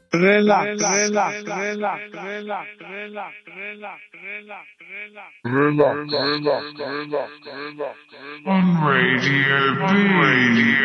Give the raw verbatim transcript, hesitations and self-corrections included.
Relax, relax, relax, relax, relax, relax, relax, relax. Relax, relax, relax, relax, relax. On Radio B.